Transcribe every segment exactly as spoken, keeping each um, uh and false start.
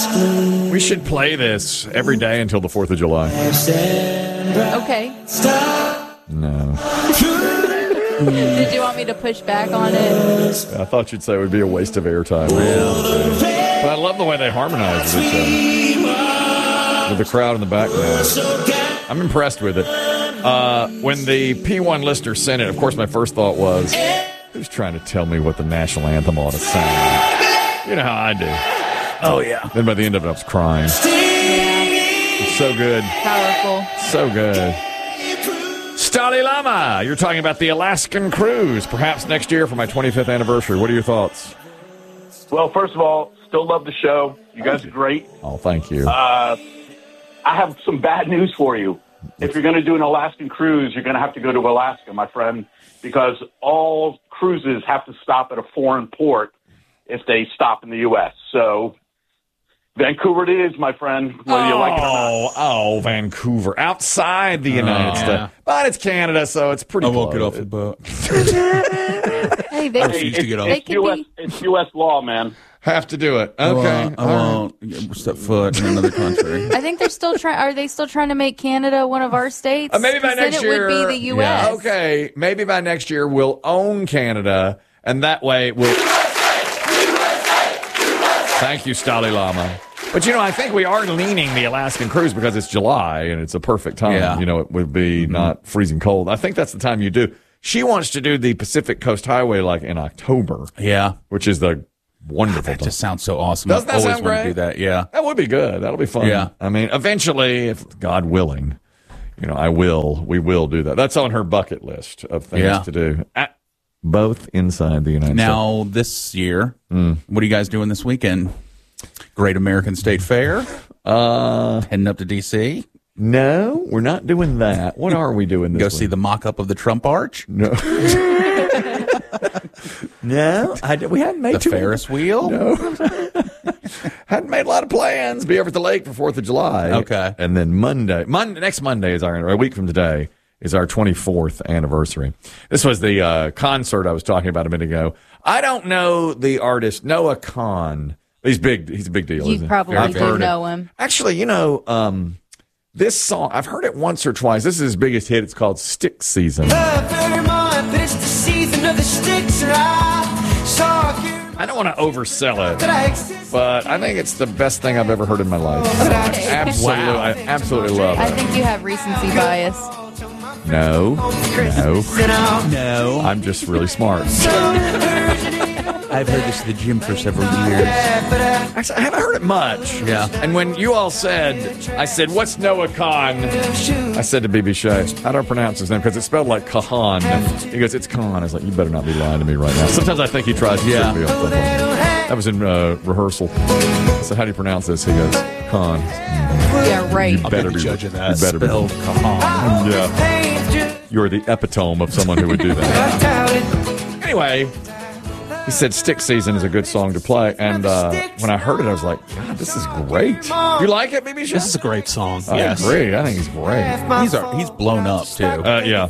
We should play this every day until the fourth of July. Okay. No. Did you want me to push back on it? I thought you'd say it would be a waste of airtime. Yeah. But I love the way they harmonize with each other. With the crowd in the background. I'm impressed with it. Uh, when the P one listener sent it, of course, my first thought was, who's trying to tell me what the national anthem ought to sound? You know how I do. Oh, yeah. Then by the end of it, I was crying. It's so good. Powerful. So good. Stali Lama, you're talking about the Alaskan cruise, perhaps next year for my twenty-fifth anniversary. What are your thoughts? Well, first of all, still love the show. You guys are great. Oh, thank you. Uh, I have some bad news for you. If you're going to do an Alaskan cruise, you're going to have to go to Alaska, my friend, because all cruises have to stop at a foreign port if they stop in the U S. So Vancouver it is, my friend, whether oh, you like it or not. Oh, Vancouver. Outside the United Oh, States. yeah. But it's Canada, so it's pretty I won't close. get off the boat. Hey, they, I refuse to It's, get off. They it's, could U S, be- it's U S law, man. Have to do it. I Okay. won't, I All right. won't step foot in another country. I think they're still trying. Are they still trying to make Canada one of our states? Uh, maybe by 'Cause then next it year. would be the U S. Yeah. Okay. Maybe by next year we'll own Canada, and that way we'll. Thank you, Stali Lama. But, you know, I think we are leaning the Alaskan cruise because it's July and it's a perfect time. Yeah. You know, it would be Mm-hmm. not freezing cold. I think that's the time you do. She wants to do the Pacific Coast Highway like in October, Yeah. which is the wonderful That time. just sounds so awesome. Doesn't that I've always sound wanted to great? do that. Yeah. That would be good. That'll be fun. Yeah. I mean, eventually, if God willing, you know, I will, we will do that. That's on her bucket list of things Yeah. to do. At, both inside the United States. Now, this year, what are you guys doing this weekend? Great American State Fair? Uh, Heading up to D C? no, we're not doing that. What are we doing this Go week? see the mock-up of the Trump Arch? No. no, I, we hadn't made The too Ferris wheel? No. Hadn't made a lot of plans. Be over at the lake for fourth of July. Okay. And then Monday, Monday, next Monday is our, a week from today, is our twenty-fourth anniversary. This was the uh, concert I was talking about a minute ago. I don't know the artist, Noah Kahan. He's big. He's a big deal. You isn't he? probably I've do heard know it. him. Actually, you know, um, this song, I've heard it once or twice. This is his biggest hit. It's called Stick Season. I don't want to oversell it, but I think it's the best thing I've ever heard in my life. Okay. Absolutely, Wow. I absolutely love I it. think you have recency bias. No, no, No. I'm just really smart. I've heard this at the gym for several years. Actually, I haven't heard it much. Yeah. And when you all said, I said, "What's Noah Kahan?" I said to B B Shea, "How do I pronounce his name?" Because it's spelled like Kahan. He goes, "It's Kahan." I was like, "You better not be lying to me right now." Sometimes I think he tries to Yeah. trick me on something. That was in uh, rehearsal. So how do you pronounce this? He goes, "Kahan." Yeah, right. I'll Better be the be- judge of that. you better be- Spelled Kahan. Yeah. You're the epitome of someone who would do that. Anyway, he said Stick Season is a good song to play. And uh, when I heard it, I was like, God, this is great. You like it, B B Shea? This is a great song. I yes. agree. I think he's great. He's, our, he's blown up, too. Uh, yeah.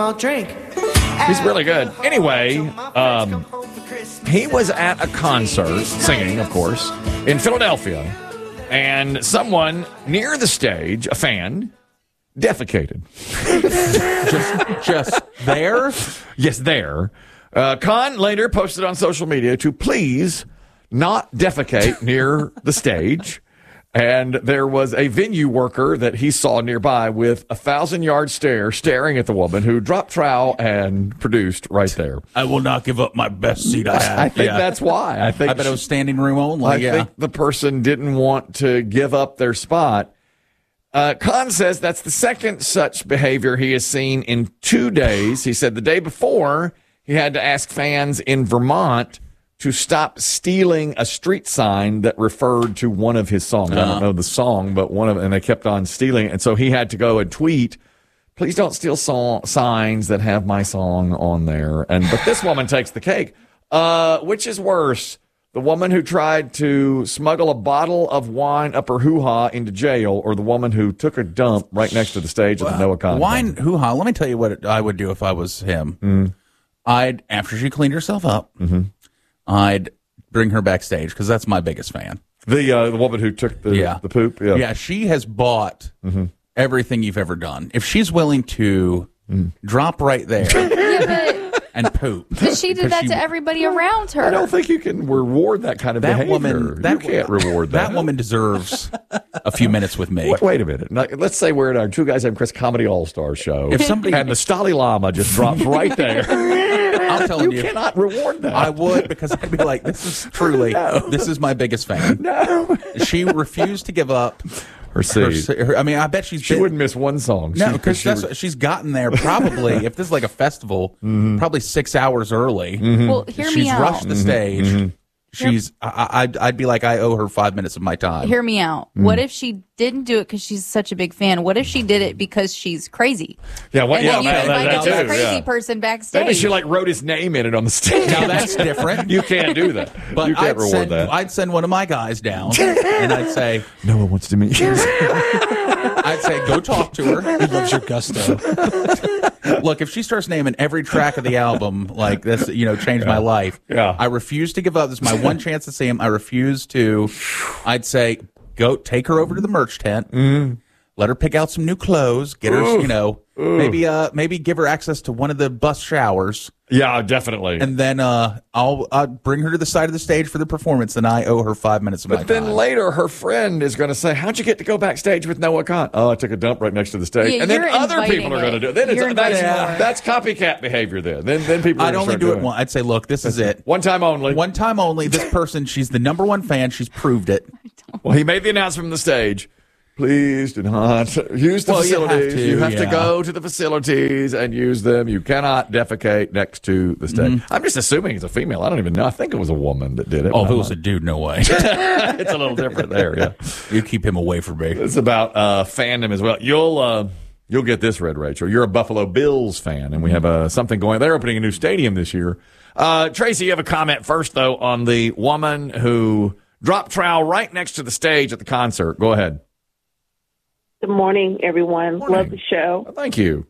He's really good. Anyway, um, he was at a concert, singing, of course, in Philadelphia. And someone near the stage, a fan, defecated. just, just there? Yes, there. Uh, Khan later posted on social media to please not defecate near the stage. And there was a venue worker that he saw nearby with a thousand-yard stare staring at the woman who dropped trowel and produced right there. I will not give up my best seat I have. I think Yeah. that's why. I think I bet it was standing room only. I yeah. think the person didn't want to give up their spot. Uh, Khan says that's the second such behavior he has seen in two days. He said the day before he had to ask fans in Vermont to stop stealing a street sign that referred to one of his songs. Uh-huh. I don't know the song, but one of, and they kept on stealing it. And so he had to go and tweet, please don't steal song, signs that have my song on there. And, but this woman takes the cake. Uh, which is worse? The woman who tried to smuggle a bottle of wine up her hoo-ha into jail, or the woman who took a dump right next to the stage at the Noah Kahan Wine concert? hoo-ha. Let me tell you what I would do if I was him. Mm. I'd, after she cleaned herself up, Mm-hmm. I'd bring her backstage because that's my biggest fan. The uh, the woman who took the Yeah. the poop. Yeah. Yeah, she has bought Mm-hmm. everything you've ever done. If she's willing to Mm. drop right there Yeah, and poop. but, but she did that she- to everybody around her. I don't think you can reward that kind of That behavior. woman, that you can't reward that. That woman deserves a few minutes with me. Wait, wait a minute. Now, let's say we're at our Two Guys Named Chris Comedy All Star show. If somebody- and the Stali Lama just drops right there, I'm telling you you, cannot reward that. I would, because I'd be like, this is truly, this is my biggest fan. no. She refused to give up Her her, seed. her- I mean, I bet she's She been, wouldn't miss one song. No, She- because she that's would- she's gotten there probably. If this is like a festival, probably six hours early. Well, hear she's me out. rushed the stage. She's. I, I- I'd, I'd be like, I owe her five minutes of my time. Hear me out. Mm. What if she didn't do it because she's such a big fan? What if she did it because she's crazy? yeah, what, And yeah, then you that- that- invited that this too, crazy yeah. person backstage. Maybe she like wrote his name in it on the stage. Now that's different. You can't do that. But you can't I'd reward send, that. I'd send one of my guys down, and I'd say, no one wants to meet you. I'd say, go talk to her. He loves your gusto. Look, if she starts naming every track of the album like this, you know, changed my life. Yeah. I refuse to give up. This is my one chance to see him. I refuse to. I'd say, go take her over to the merch tent. Mm. Let her pick out some new clothes. Get her, Oof. you know, maybe uh, maybe give her access to one of the bus showers, Yeah, definitely. and then uh, I'll I'll bring her to the side of the stage for the performance. And I owe her five minutes of my but then time. later, her friend is going to say, "How'd you get to go backstage with Noah Khan?" Oh, I took a dump right next to the stage, Yeah, and then you're other inviting people are it. going to do it. Then it's, You're that's, inviting more. that's copycat behavior. Then, then, then people. Are I'd gonna only start do doing it once. I'd say, look, this is it. One time only. One time only. This person, she's the number one fan. She's proved it. Well, he made the announcement from the stage. Please do not use the Well, you have facilities. to, You have to, yeah. go to the facilities and use them. You cannot defecate next to the stage. Mm-hmm. I'm just assuming it's a female. I don't even know. I think it was a woman that did it. Oh, but if it I'm was a not- dude, no way. it's a little different there. Yeah, You keep him away from me. it's about uh, fandom as well. You'll uh, you'll get this, Red Rachel. You're a Buffalo Bills fan, and we have uh, something going. They're opening a new stadium this year. Uh, Tracy, you have a comment first though on the woman who dropped trowel right next to the stage at the concert. Go ahead. Good morning, everyone. Morning. Love the show. Thank you.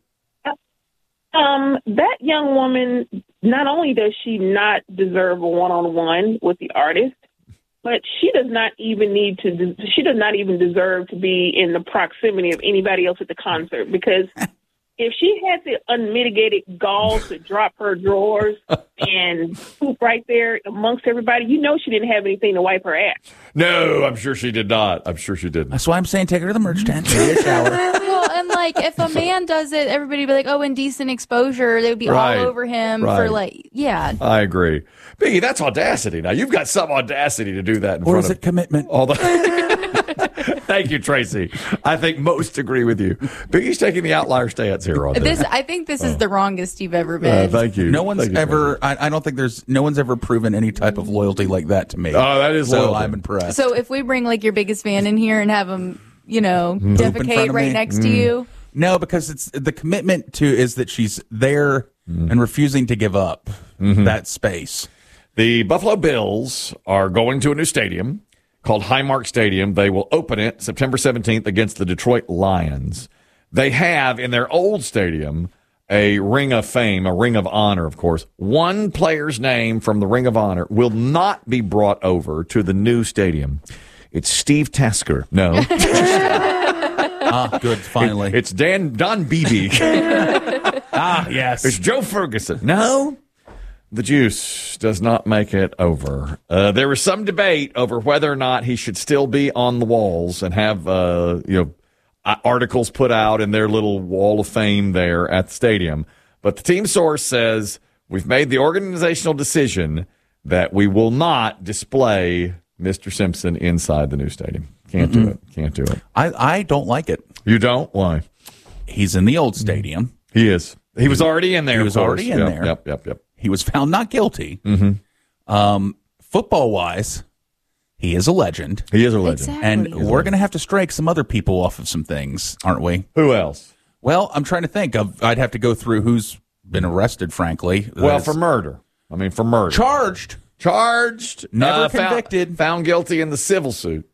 Um, that young woman, not only does she not deserve a one-on-one with the artist, but she does not even need to, she does not even deserve to be in the proximity of anybody else at the concert, because if she had the unmitigated gall to drop her drawers and poop right there amongst everybody, you know she didn't have anything to wipe her ass. No, I'm sure she did not. I'm sure she didn't. That's why I'm saying take her to the merch tent. Give her a shower. Well, and like if a man does it, everybody would be like, "Oh, indecent exposure." They would be Right. all over him Right. for like, yeah. I agree. Biggie, that's audacity. Now, you've got some audacity to do that in Or front is of it commitment? all the... Thank you, Tracy. I think most agree with you. Biggie's taking the outlier stance here on this. This, I think this is the wrongest you've ever Uh, been. thank you. No one's Thank you, ever. I, I don't think there's. No one's ever proven any type of loyalty like that to me. Oh, that is so. loyalty. I'm impressed. So if we bring like your biggest fan in here and have him, you know, in front defecate of right me? next to you, No, because it's the commitment to is that she's there and refusing to give up that space. The Buffalo Bills are going to a new stadium called Highmark Stadium. They will open it September seventeenth against the Detroit Lions. They have in their old stadium a Ring of Fame, a Ring of Honor, of course. One player's name from the Ring of Honor will not be brought over to the new stadium. It's Steve Tasker. No. Ah, good. Finally. It's Dan Don Beebe. ah, yes. It's Joe Ferguson. No. The juice does not make it over. Uh, there was some debate over whether or not he should still be on the walls and have, uh, you know, uh, articles put out in their little wall of fame there at the stadium. But the team source says we've made the organizational decision that we will not display Mister Simpson inside the new stadium. Can't do it. Can't do it. I, I don't like it. You don't? Why? He's in the old stadium. He is. He was already in there. He was of course. already in Yep, there. Yep, yep, yep. He was found not guilty. Mm-hmm. Um, football wise, he is a legend. He is a legend. exactly. And we're going to have to strike some other people off of some things, aren't we? Who else? Well, I'm trying to think of. I'd have to go through who's been arrested. Frankly, Well, That's for murder. I mean, for murder. charged. Charged. Never uh, found- convicted. Found, guilty in the civil suit.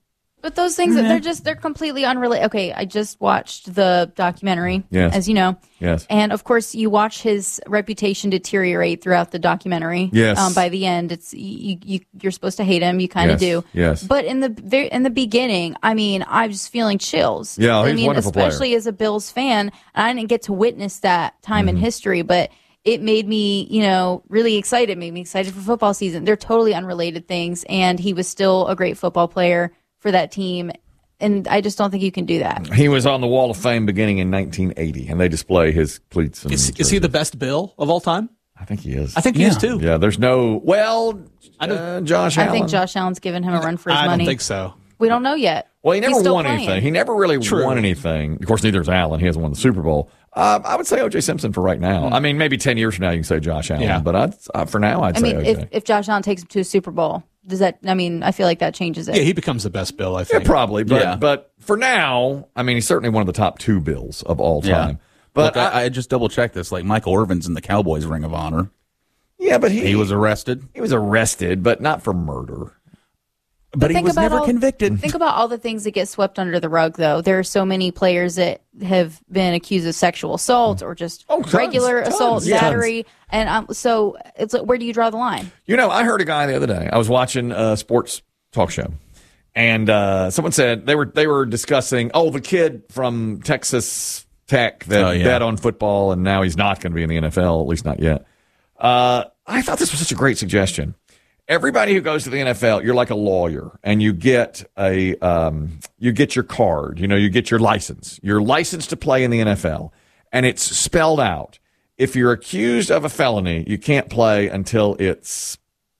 But those things, they're just, they're completely unrelated. Okay, I just watched the documentary, Yes. as you know. Yes. And, of course, you watch his reputation deteriorate throughout the documentary. Yes. Um, by the end, it's you, you, you're supposed to hate him. You kind of Yes. do. Yes. But in the very, in the beginning, I mean, I was feeling chills. Yeah, I he's a mean, wonderful player. especially as a Bills fan. And I didn't get to witness that time Mm-hmm. in history, but it made me, you know, really excited. Made me excited for football season. They're totally unrelated things. And he was still a great football player for that team. And I just don't think you can do that. He was on the Wall of Fame beginning in nineteen eighty, and they display his cleats. And Is, is he the best Bill of all time? I think he is. I think he is too. Yeah, there's no. Well, I don't- uh, Josh I Allen. think Josh Allen's given him a run for his I money. don't think so. We don't know yet. Well, he never He's still won playing. anything. He never really True. won anything. Of course, neither is Allen. He hasn't won the Super Bowl. Uh, I would say O J Simpson for right now. I mean, maybe ten years from now you can say Josh Allen, Yeah. but I'd, uh, for now I'd I say mean, O J. if, if Josh Allen takes him to a Super Bowl, does that, I mean, I feel like that changes it. Yeah, he becomes the best Bill, I yeah, think. probably, but Yeah. but for now, I mean, he's certainly one of the top two Bills of all Yeah. time. But Look, I, I just double checked this. Like Michael Irvin's in the Cowboys Ring of Honor. yeah, but he He was arrested, he was arrested, but not for murder. but he think was about never all- convicted. Think about all the things that get swept under the rug, though. There are so many players that have been accused of sexual assault or just Oh, tons, regular tons, assault, yeah. battery. And um, so it's like, where do you draw the line? You know, I heard a guy the other day. I was watching a sports talk show, and uh, someone said they were they were discussing, oh, the kid from Texas Tech that Oh, yeah. bet on football, and now he's not going to be in the N F L, at least not yet. Uh, I thought this was such a great suggestion. Everybody who goes to the N F L, you're like a lawyer, and you get a um, you get your card. You know, you get your license. You're licensed to play in the N F L, and it's spelled out. If you're accused of a felony, you can't play until it's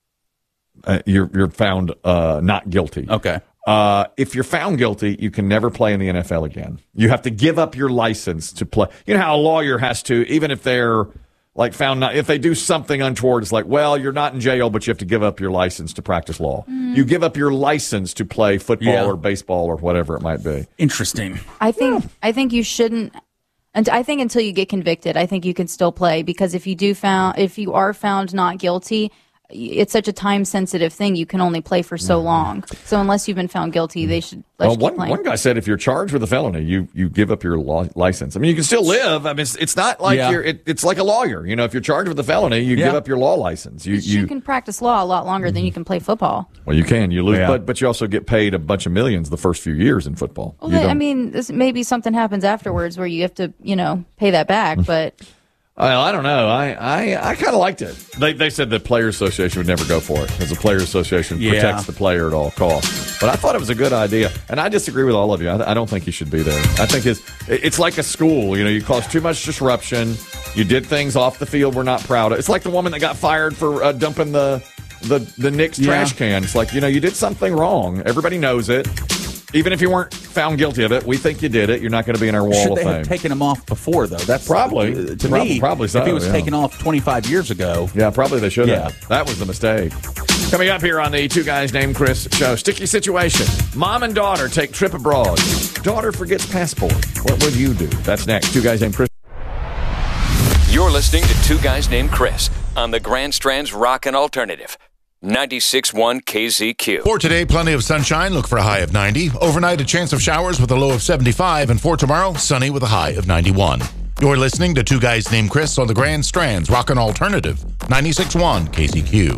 uh, you're you're found uh, not guilty. Okay. Uh, if you're found guilty, you can never play in the N F L again. You have to give up your license to play. You know how a lawyer has to, even if they're like found not, if they do something untoward, it's like, well, you're not in jail, but you have to give up your license to practice law. You give up your license to play football Yeah. or baseball or whatever it might be. Interesting. I think I think you shouldn't. And I think until you get convicted, I think you can still play, because if you do found if you are found not guilty, it's such a time sensitive thing. You can only play for so long. So unless you've been found guilty, they should let Well, you keep one, playing. one guy said if you're charged with a felony, you, you give up your law, license. I mean, you can still live. I mean, it's, it's not like Yeah. you're, it, it's like a lawyer. You know, if you're charged with a felony, you Yeah. give up your law license. You, you, you, can practice law a lot longer than you can play football. well, you can, you lose, Yeah. but, but you also get paid a bunch of millions the first few years in football. Well, You I don't- mean, this, maybe something happens afterwards where you have to, you know, pay that back. But Well, I don't know. I, I, I kind of liked it. They, they said the Players Association would never go for it because the Players Association Yeah. protects the player at all costs. But I thought it was a good idea, and I disagree with all of you. I, I don't think he should be there. I think his, it's like a school. You know, you caused too much disruption. You did things off the field we're not proud of. It's like the woman that got fired for uh, dumping the the the Knicks Yeah. trash can. It's like, you know, you did something wrong. Everybody knows it. Even if you weren't found guilty of it, we think you did it. You're not going to be in our wall Should of they fame. have taken him off before, though? That's Probably. uh, to Prob- me. probably so, If he was yeah. taken off twenty-five years ago, Yeah, probably they should Yeah. have. That was the mistake. Coming up here on the Two Guys Named Chris show, sticky situation. Mom and daughter take trip abroad. Daughter forgets passport. What would you do? That's next. Two Guys Named Chris. You're listening to Two Guys Named Chris on the Grand Strand's Rockin' Alternative. ninety-six point one K Z Q. For today, plenty of sunshine. Look for a high of ninety. Overnight, a chance of showers with a low of seventy-five. And for tomorrow, sunny with a high of ninety-one. You're listening to Two Guys Named Chris on the Grand Strand's Rockin' Alternative. ninety-six point one K Z Q.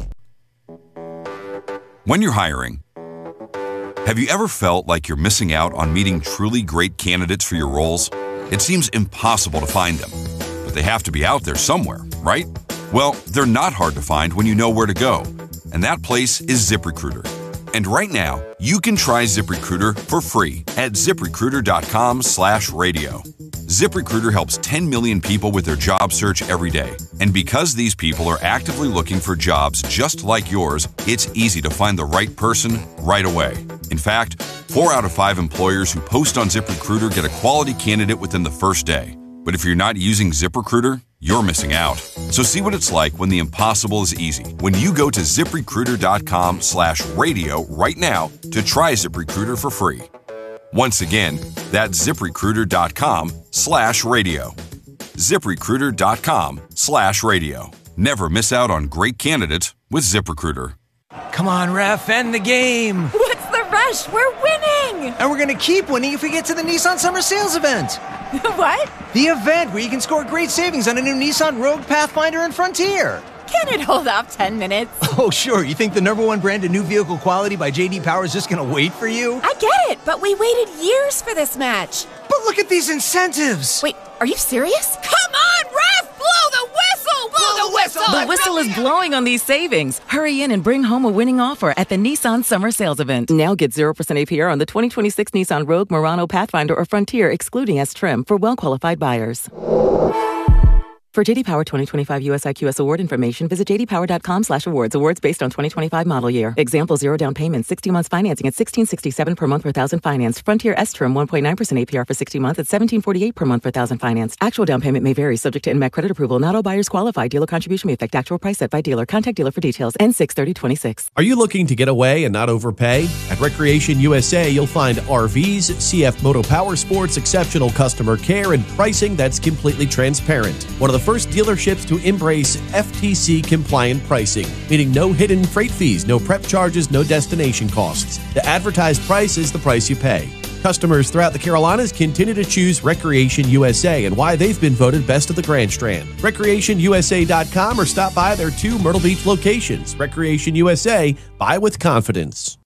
When you're hiring, have you ever felt like you're missing out on meeting truly great candidates for your roles? It seems impossible to find them, but they have to be out there somewhere, right? Well, they're not hard to find when you know where to go, and that place is ZipRecruiter. And right now, you can try ZipRecruiter for free at ZipRecruiter.com slash radio. ZipRecruiter helps ten million people with their job search every day. And because these people are actively looking for jobs just like yours, it's easy to find the right person right away. In fact, four out of five employers who post on ZipRecruiter get a quality candidate within the first day. But if you're not using ZipRecruiter, you're missing out. So see what it's like when the impossible is easy. When you go to ZipRecruiter.com slash radio right now to try ZipRecruiter for free. Once again, that's ZipRecruiter.com slash radio. ZipRecruiter.com slash radio. Never miss out on great candidates with ZipRecruiter. Come on, ref, end the game. What's the rush? We're winning! And we're going to keep winning if we get to the Nissan Summer Sales event. What? The event where you can score great savings on a new Nissan Rogue, Pathfinder, and Frontier. Can it hold off ten minutes? Oh, sure. You think the number one brand in new vehicle quality by J D Power is just going to wait for you? I get it, but we waited years for this match. But look at these incentives. Wait, are you serious? Come on, ref! Blow the whistle! Blow, Blow the whistle! The whistle is blowing on these savings. Hurry in and bring home a winning offer at the Nissan Summer Sales Event. Now get zero percent A P R on the twenty twenty-six Nissan Rogue, Murano, Pathfinder, or Frontier, excluding S-Trim, for well-qualified buyers. For J D Power twenty twenty-five U S I Q S award information, visit j d power dot com slash awards. Awards based on twenty twenty-five model year. Example, zero down payment, sixty months financing at sixteen sixty-seven per month per thousand financed. Frontier S-Trim, one point nine percent A P R for sixty months at seventeen forty-eight per month per thousand financed. Actual down payment may vary, subject to N M A C credit approval. Not all buyers qualify. Dealer contribution may affect actual price set by dealer. Contact dealer for details. N six thirty twenty-six. Are you looking to get away and not overpay? At Recreation U S A, you'll find R Vs, C F Moto Power Sports, exceptional customer care, and pricing that's completely transparent. One of the first dealerships to embrace F T C compliant pricing, meaning no hidden freight fees, no prep charges, no destination costs. The advertised price is the price you pay. Customers throughout the Carolinas continue to choose Recreation U S A and why they've been voted best of the Grand Strand. recreation u s a dot com or stop by their two Myrtle Beach locations. Recreation U S A, buy with confidence.